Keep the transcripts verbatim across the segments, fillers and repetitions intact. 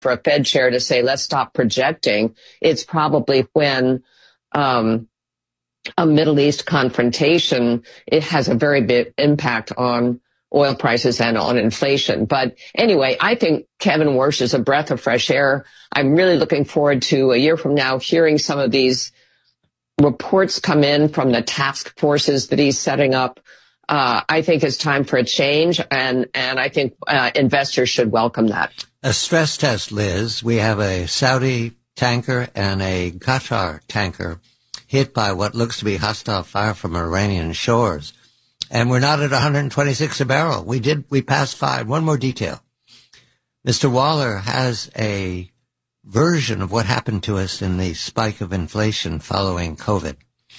for a Fed chair to say, let's stop projecting. It's probably when um, a Middle East confrontation, it has a very big impact on oil prices and on inflation. But anyway, I think Kevin Warsh is a breath of fresh air. I'm really looking forward to a year from now hearing some of these reports come in from the task forces that he's setting up. Uh, I think it's time for a change, and, and I think uh, investors should welcome that. A stress test, Liz. We have a Saudi tanker and a Qatar tanker hit by what looks to be hostile fire from Iranian shores. And we're not at one hundred twenty-six a barrel. We did, we passed five. One more detail. Mister Waller has a version of what happened to us in the spike of inflation following COVID.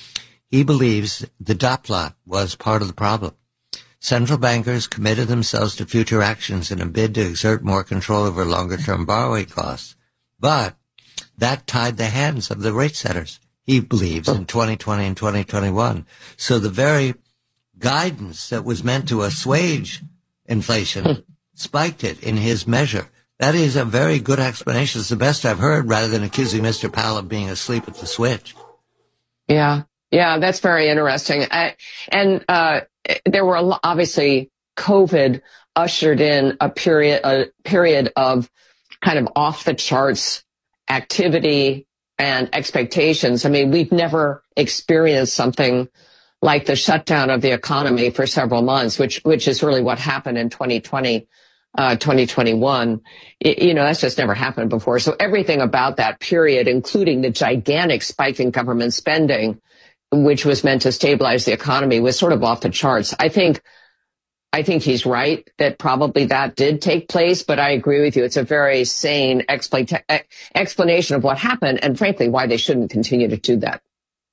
He believes the dot plot was part of the problem. Central bankers committed themselves to future actions in a bid to exert more control over longer-term borrowing costs. But that tied the hands of the rate setters, he believes, in twenty twenty and twenty twenty-one. So the very guidance that was meant to assuage inflation spiked it in his measure. That is a very good explanation. It's the best I've heard, rather than accusing Mister Powell of being asleep at the switch. Yeah, yeah, that's very interesting. I, and uh, there were a lot, obviously COVID ushered in a period, a period of kind of off the charts activity and expectations. I mean, we've never experienced something like the shutdown of the economy for several months, which which is really what happened in twenty twenty, uh, twenty twenty-one. It, you know, that's just never happened before. So everything about that period, including the gigantic spike in government spending, which was meant to stabilize the economy, was sort of off the charts. I think, I think he's right that probably that did take place, but I agree with you. It's a very sane expla- explanation of what happened, and frankly, why they shouldn't continue to do that.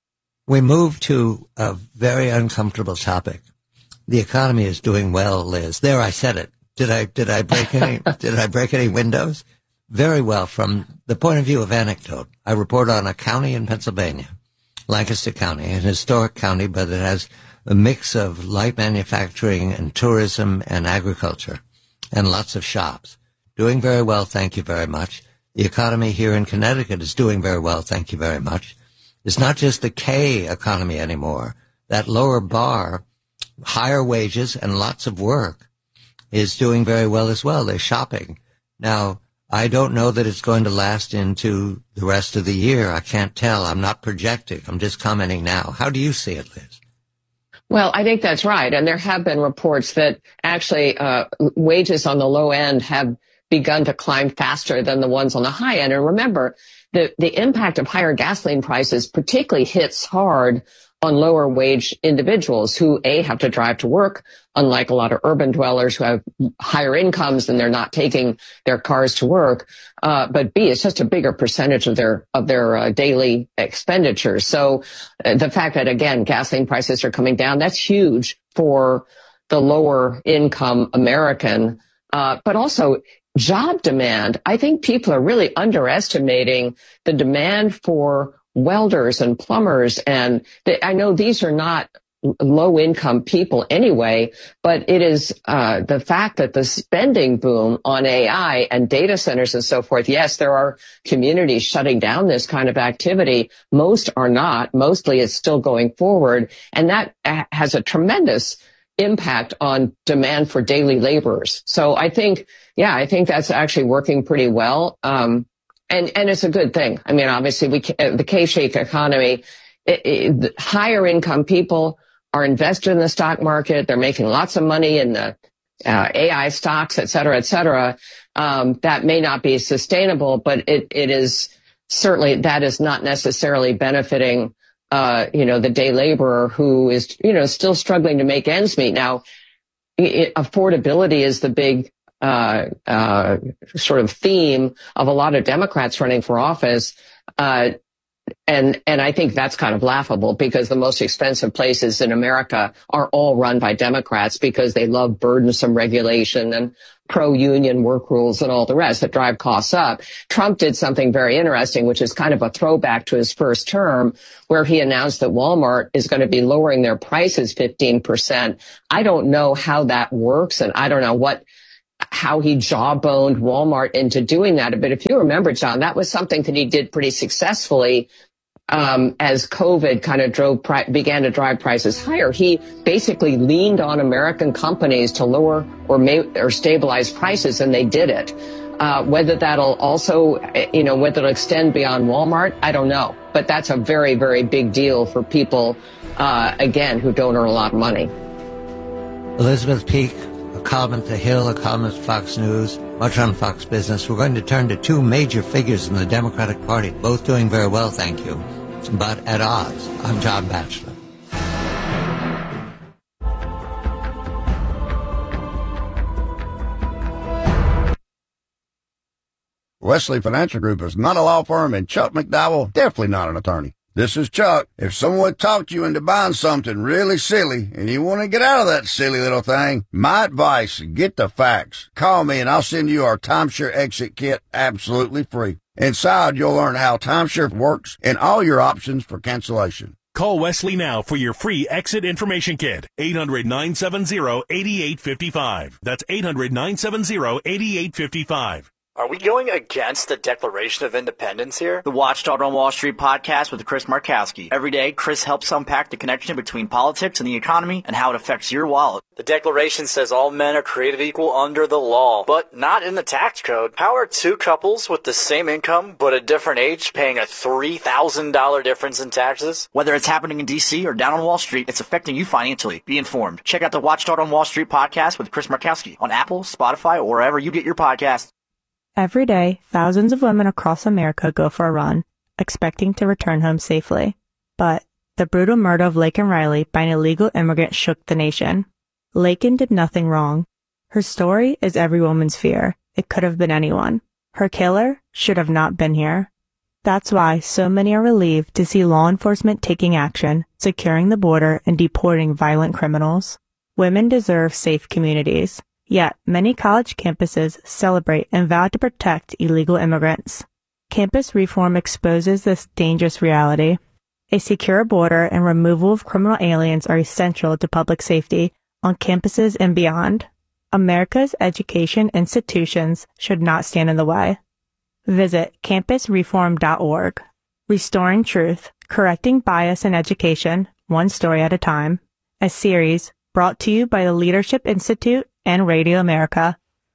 We move to a very uncomfortable topic. The economy is doing well, Liz. There, I said it. Did I, did I break any, did I break any windows? Very well. From the point of view of anecdote, I report on a county in Pennsylvania, Lancaster County, an historic county, but it has a mix of light manufacturing and tourism and agriculture and lots of shops. Doing very well. Thank you very much. The economy here in Connecticut is doing very well. Thank you very much. It's not just the K economy anymore. That lower bar, higher wages and lots of work, is doing very well as well. They're shopping. Now, I don't know that it's going to last into the rest of the year. I can't tell. I'm not projecting. I'm just commenting now. How do you see it, Liz? Well, I think that's right. And there have been reports that actually uh, wages on the low end have begun to climb faster than the ones on the high end. And remember, the, the impact of higher gasoline prices particularly hits hard on lower wage individuals who, A, have to drive to work, unlike a lot of urban dwellers who have higher incomes and they're not taking their cars to work. Uh, but B, it's just a bigger percentage of their, of their uh, daily expenditures. So uh, the fact that, again, gasoline prices are coming down, that's huge for the lower income American. Uh, but also job demand. I think people are really underestimating the demand for welders and plumbers. And they, I know these are not low income people anyway, but it is uh, the fact that the spending boom on A I and data centers and so forth. Yes, there are communities shutting down this kind of activity. Most are not. Mostly it's still going forward. And that has a tremendous impact on demand for daily laborers. So I think, yeah, I think that's actually working pretty well. Um, and, and it's a good thing. I mean, obviously we, the K-shaped economy, it, it, higher income people are invested in the stock market. They're making lots of money in the uh, A I stocks, et cetera, et cetera. Um, that may not be sustainable, but it, it is certainly, that is not necessarily benefiting Uh, you know, the day laborer who is, you know, still struggling to make ends meet. Now, it, affordability is the big, uh, uh, sort of theme of a lot of Democrats running for office. Uh, and, and I think that's kind of laughable because the most expensive places in America are all run by Democrats because they love burdensome regulation and pro-union work rules and all the rest that drive costs up. Trump did something very interesting, which is kind of a throwback to his first term, where he announced that Walmart is going to be lowering their prices fifteen percent. I don't know how that works, and I don't know what, how he jawboned Walmart into doing that. But if you remember, John, that was something that he did pretty successfully. Um, as COVID kind of drove, pri- began to drive prices higher, he basically leaned on American companies to lower or may, or stabilize prices, and they did it. Uh, whether that'll also, you know, whether it'll extend beyond Walmart, I don't know. But that's a very, very big deal for people, uh, again, who don't earn a lot of money. Elizabeth Peak, a column at The Hill, a column at Fox News, much on Fox Business. We're going to turn to two major figures in the Democratic Party, both doing very well, thank you, but at odds. I'm John Batchelor. Wesley Financial Group is not a law firm, and Chuck McDowell, definitely not an attorney. This is Chuck. If someone talked you into buying something really silly and you want to get out of that silly little thing, my advice, get the facts. Call me and I'll send you our timeshare exit kit absolutely free. Inside, you'll learn how timeshare works and all your options for cancellation. Call Wesley now for your free exit information kit. eight hundred, nine seven zero, eight eight five five. That's eight hundred, nine seven zero, eight eight five five. Are we going against the Declaration of Independence here? The Watchdog on Wall Street podcast with Chris Markowski. Every day, Chris helps unpack the connection between politics and the economy and how it affects your wallet. The Declaration says all men are created equal under the law, but not in the tax code. How are two couples with the same income but a different age paying a three thousand dollars difference in taxes? Whether it's happening in D C or down on Wall Street, it's affecting you financially. Be informed. Check out the Watchdog on Wall Street podcast with Chris Markowski on Apple, Spotify, or wherever you get your podcasts. Every day, thousands of women across America go for a run, expecting to return home safely. But the brutal murder of Laken Riley by an illegal immigrant shook the nation. Laken did nothing wrong. Her story is every woman's fear. It could have been anyone. Her killer should have not been here. That's why so many are relieved to see law enforcement taking action, securing the border, and deporting violent criminals. Women deserve safe communities. Yet, many college campuses celebrate and vow to protect illegal immigrants. Campus reform exposes this dangerous reality. A secure border and removal of criminal aliens are essential to public safety on campuses and beyond. America's education institutions should not stand in the way. Visit campus reform dot org. Restoring Truth, Correcting Bias in Education, One Story at a Time. A series brought to you by the Leadership Institute and Radio America.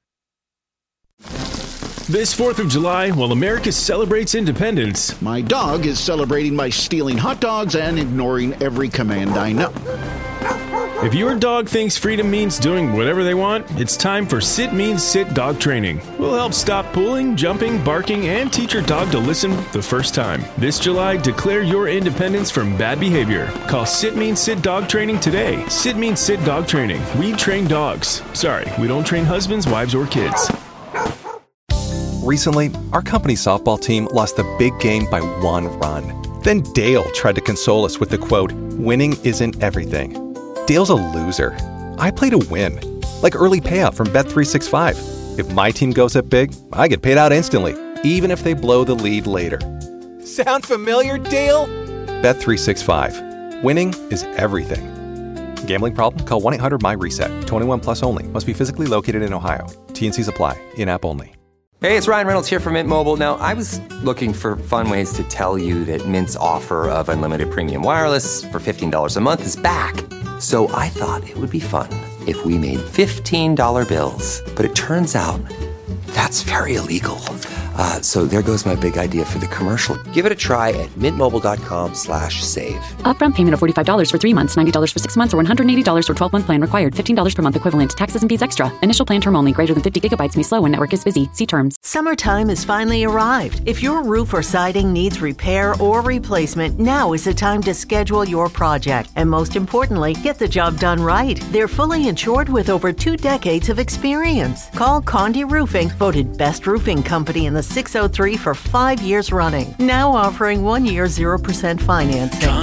This fourth of July, while America celebrates independence, my dog is celebrating by stealing hot dogs and ignoring every command I know. If your dog thinks freedom means doing whatever they want, it's time for Sit Means Sit dog training. We'll help stop pulling, jumping, barking, and teach your dog to listen the first time. This July, declare your independence from bad behavior. Call Sit Means Sit dog training today. Sit Means Sit dog training. We train dogs. Sorry, we don't train husbands, wives, or kids. Recently, our company softball team lost the big game by one run. Then Dale tried to console us with the quote, "Winning isn't everything." Dale's a loser. I play to win. Like early payout from Bet three sixty-five. If my team goes up big, I get paid out instantly, even if they blow the lead later. Sound familiar, Dale? Bet three sixty-five. Winning is everything. Gambling problem? Call one eight hundred M Y reset. twenty-one plus only. Must be physically located in Ohio. T and C's apply. In-app only. Hey, it's Ryan Reynolds here from Mint Mobile. Now, I was looking for fun ways to tell you that Mint's offer of unlimited premium wireless for fifteen dollars a month is back. So I thought it would be fun if we made fifteen dollar bills. But it turns out that's very illegal. Uh, so there goes my big idea for the commercial. Give it a try at mintmobile.com slash save. Upfront payment of forty-five dollars for three months, ninety dollars for six months, or one hundred eighty dollars for twelve-month plan required. fifteen dollars per month equivalent. Taxes and fees extra. Initial plan term only. Greater than fifty gigabytes may slow when network is busy. See terms. Summertime has finally arrived. If your roof or siding needs repair or replacement, now is the time to schedule your project. And most importantly, get the job done right. They're fully insured with over two decades of experience. Call Condé Roofing, voted best roofing company in the six oh three for five years running. Now offering one year zero percent financing.